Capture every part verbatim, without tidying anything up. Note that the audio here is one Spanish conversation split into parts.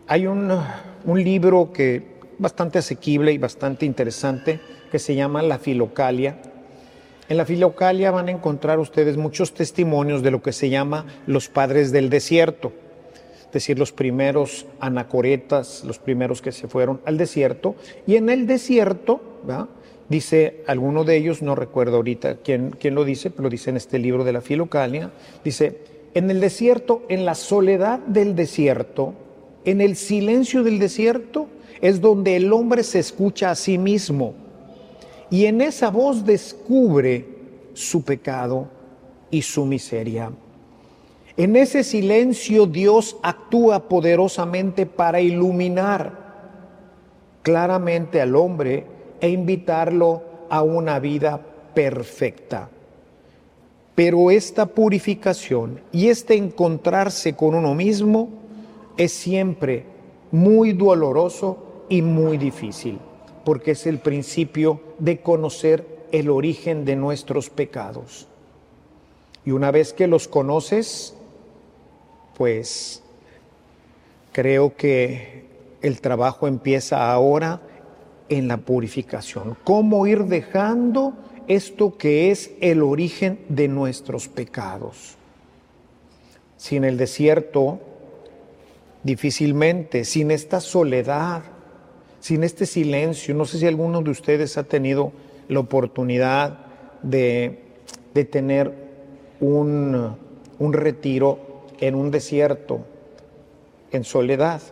Hay un, un libro que bastante asequible y bastante interesante que se llama La Filocalia. En la Filocalia van a encontrar ustedes muchos testimonios de lo que se llama los padres del desierto, es decir, los primeros anacoretas, los primeros que se fueron al desierto. Y en el desierto, ¿verdad?, dice alguno de ellos, no recuerdo ahorita quién, quién lo dice, pero lo dice en este libro de la Filocalia, dice: en el desierto, en la soledad del desierto, en el silencio del desierto, es donde el hombre se escucha a sí mismo. Y en esa voz descubre su pecado y su miseria. En ese silencio Dios actúa poderosamente para iluminar claramente al hombre e invitarlo a una vida perfecta. Pero esta purificación y este encontrarse con uno mismo es siempre muy doloroso y muy difícil, porque es el principio de conocer el origen de nuestros pecados. Y una vez que los conoces, pues creo que el trabajo empieza ahora en la purificación. ¿Cómo ir dejando esto que es el origen de nuestros pecados? Sin el desierto, difícilmente, sin esta soledad, sin este silencio. No sé si alguno de ustedes ha tenido la oportunidad de, de tener un, un retiro en un desierto, en soledad,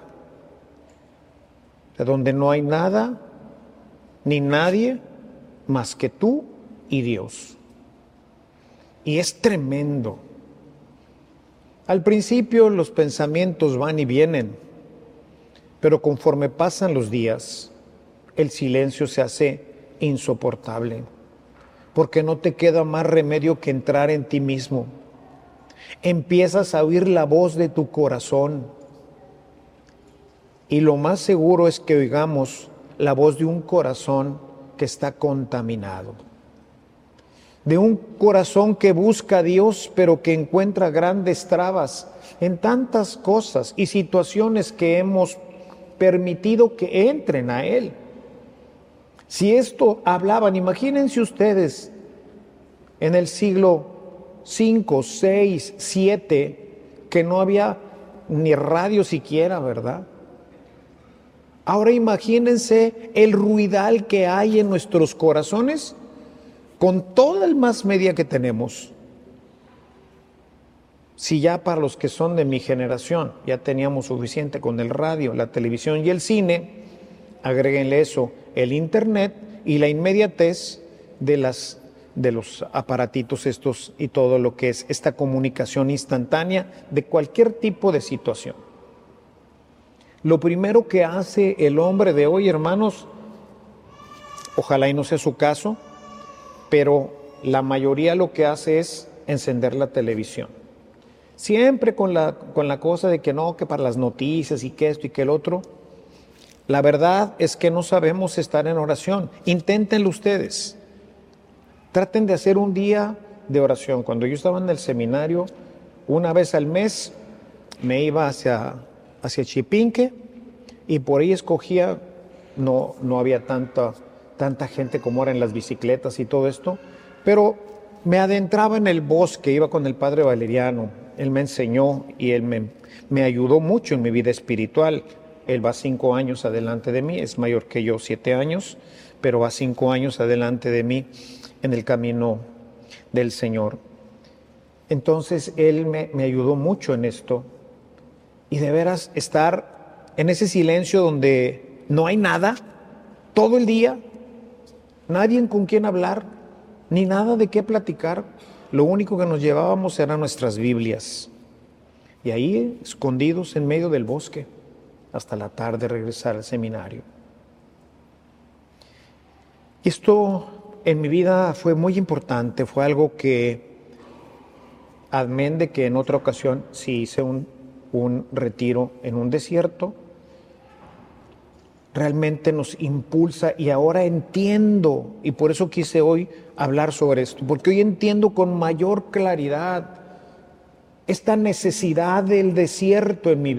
de donde no hay nada ni nadie más que tú y Dios. Y es tremendo. Al principio los pensamientos van y vienen, pero conforme pasan los días, el silencio se hace insoportable, porque no te queda más remedio que entrar en ti mismo. Empiezas a oír la voz de tu corazón, y lo más seguro es que oigamos la voz de un corazón que está contaminado, de un corazón que busca a Dios, pero que encuentra grandes trabas en tantas cosas y situaciones que hemos permitido que entren a Él. Si esto hablaban, imagínense ustedes, en el siglo cinco, seis, siete, que no había ni radio siquiera, ¿verdad? Ahora imagínense el ruidal que hay en nuestros corazones con toda el mass media que tenemos. Si ya para los que son de mi generación ya teníamos suficiente con el radio, la televisión y el cine, agréguenle eso, el internet y la inmediatez de, las, de los aparatitos estos y todo lo que es esta comunicación instantánea de cualquier tipo de situación. Lo primero que hace el hombre de hoy, hermanos, ojalá y no sea su caso, pero la mayoría lo que hace es encender la televisión. Siempre con la, con la cosa de que no, que para las noticias y que esto y que el otro. La verdad es que no sabemos estar en oración. Inténtenlo ustedes. Traten de hacer un día de oración. Cuando yo estaba en el seminario, una vez al mes me iba hacia, hacia Chipinque y por ahí escogía, no, no había tanta, tanta gente como ahora en las bicicletas y todo esto, pero me adentraba en el bosque, iba con el padre Valeriano. Él me enseñó y él me, me ayudó mucho en mi vida espiritual. Él va cinco años adelante de mí, es mayor que yo, siete años, pero va cinco años adelante de mí en el camino del Señor. Entonces, él me, me ayudó mucho en esto. Y de veras, estar en ese silencio donde no hay nada, todo el día, nadie con quien hablar, ni nada de qué platicar. Lo único que nos llevábamos eran nuestras Biblias. Y ahí, escondidos en medio del bosque, hasta la tarde regresar al seminario. Esto en mi vida fue muy importante, fue algo que, amén de que en otra ocasión sí hice un, un retiro en un desierto, realmente nos impulsa y ahora entiendo, y por eso quise hoy hablar sobre esto, porque hoy entiendo con mayor claridad esta necesidad del desierto en mi vida.